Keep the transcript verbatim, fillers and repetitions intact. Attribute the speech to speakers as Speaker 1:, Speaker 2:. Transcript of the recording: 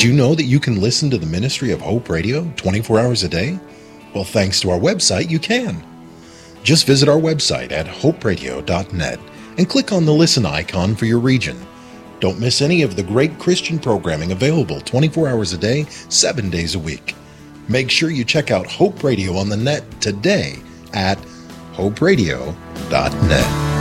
Speaker 1: you know that you can listen to the Ministry of Hope Radio twenty-four hours a day? Well, thanks to our website, you can. Just visit our website at hope radio dot net and click on the listen icon for your region. Don't miss any of the great Christian programming available twenty-four hours a day, seven days a week. Make sure you check out Hope Radio on the net today at hope radio dot net.